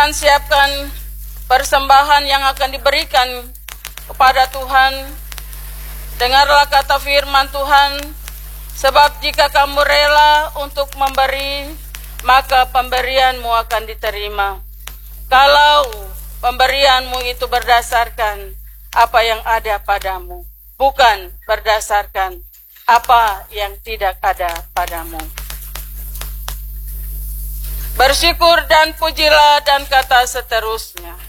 akan siapkan persembahan yang akan diberikan kepada Tuhan. Dengarlah kata firman Tuhan, sebab jika kamu rela untuk memberi, maka pemberianmu akan diterima. Kalau pemberianmu itu berdasarkan apa yang ada padamu, bukan berdasarkan apa yang tidak ada padamu. Bersyukur dan pujilah dan kata seterusnya.